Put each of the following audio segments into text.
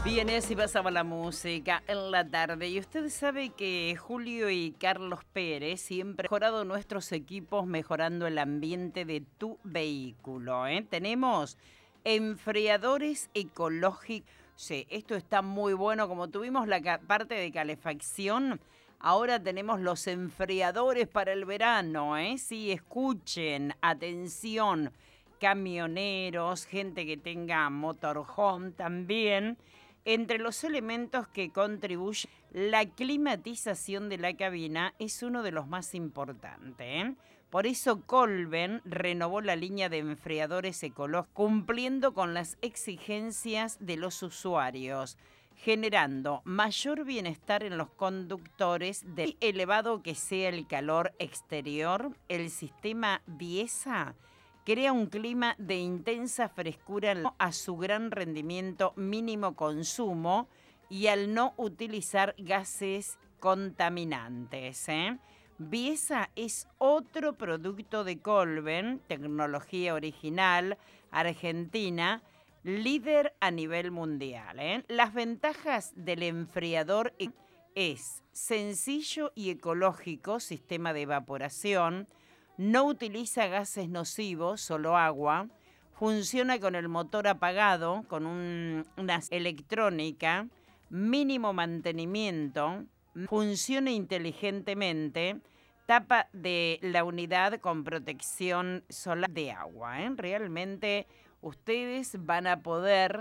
Bien, así pasaba la música en la tarde. Y usted sabe que Julio y Carlos Pérez siempre han mejorado nuestros equipos, mejorando el ambiente de tu vehículo. Tenemos enfriadores ecológicos. Sí, esto está muy bueno. Como tuvimos la parte de calefacción, ahora tenemos los enfriadores para el verano. Sí, escuchen, atención, camioneros, gente que tenga motorhome también. Entre los elementos que contribuyen, la climatización de la cabina es uno de los más importantes. Por eso Colben renovó la línea de enfriadores ecológicos, cumpliendo con las exigencias de los usuarios, generando mayor bienestar en los conductores. De elevado que sea el calor exterior, el sistema Biesa crea un clima de intensa frescura a su gran rendimiento, mínimo consumo y al no utilizar gases contaminantes. Biesa es otro producto de Colben, tecnología original, argentina, líder a nivel mundial. Las ventajas del enfriador es sencillo y ecológico, sistema de evaporación, no utiliza gases nocivos, solo agua. Funciona con el motor apagado, con una electrónica, mínimo mantenimiento. Funciona inteligentemente. Tapa de la unidad con protección solar de agua. Realmente ustedes van a poder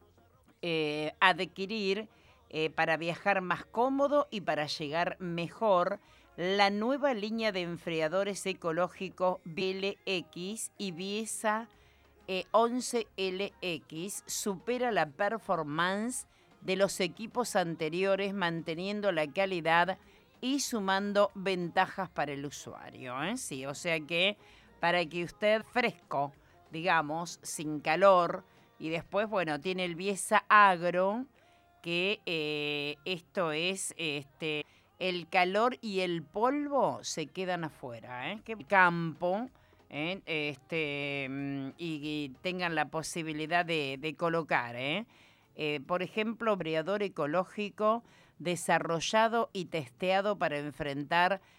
adquirir para viajar más cómodo y para llegar mejor la nueva línea de enfriadores ecológicos BLX y Biesa 11LX supera la performance de los equipos anteriores, manteniendo la calidad y sumando ventajas para el usuario. Sí, o sea que para que usted fresco, digamos, sin calor, y después, bueno, tiene el Biesa Agro, que esto es el calor y el polvo se quedan afuera, que campo y tengan la posibilidad de colocar, por ejemplo, brillador ecológico desarrollado y testeado para enfrentar